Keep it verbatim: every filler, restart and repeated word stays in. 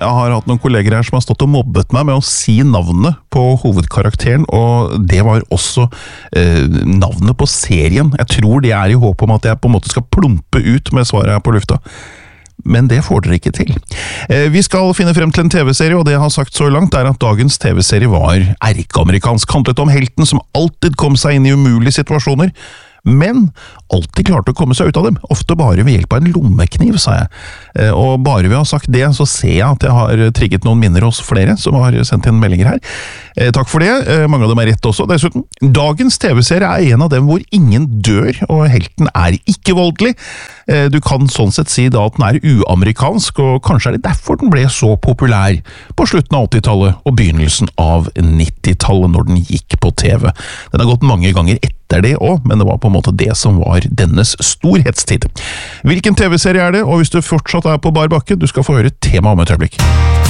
Jeg har hatt noen kolleger her som har stått og mobbet meg med å si navnet på hovedkarakteren, og det var også eh, navnet på serien. Jeg tror det er i håp om at jeg på en måte skal plumpe ut med svaret her på lufta. Men det får dere ikke til. Eh, vi skal finne frem til en tv-serie, og det jeg har sagt så langt er at dagens tv-serie var erkeamerikansk. Handlet om helten som alltid kom seg inn i umulige situasjoner, men alltid klarte å komme seg ut av dem, ofte bare ved hjelp av en lommekniv, sa jeg. Eh, og bare ved å ha sagt det, så ser jeg at jeg har trigget noen minner hos flere som har sendt inn meldinger her. Eh, takk for det, eh, mange av dem er rett også, dessuten. Dagens tv-serie er en av dem hvor ingen dør, og helten er ikke voldelig. Eh, du kan sånn sett si da at den er uamerikansk, og kanskje er det derfor den ble så populær på slutten av åttitallet og begynnelsen av nittitallet når den gikk på T V. Den har gått mange ganger etter det også, men det var på en måte det som var dennes storhetstid. Hvilken tv-serie er det, og hvis du fortsatt er på bar bakke, du skal få høre tema om et øyeblikk.